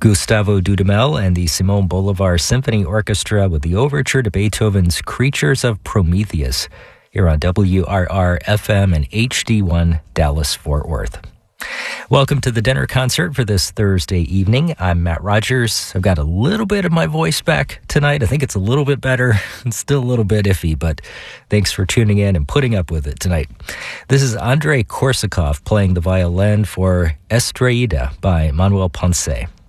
Gustavo Dudamel and the Simon Bolivar Symphony Orchestra with the overture to Beethoven's Creatures of Prometheus here on WRR-FM and HD1 Dallas-Fort Worth. Welcome to the dinner concert for this Thursday evening. I'm Matt Rogers. I've got a little bit of my voice back tonight. I think it's a little bit better. It's still a little bit iffy, but thanks for tuning in and putting up with it tonight. This is Andrei Korsakov playing the violin for Estrella by Manuel Ponce.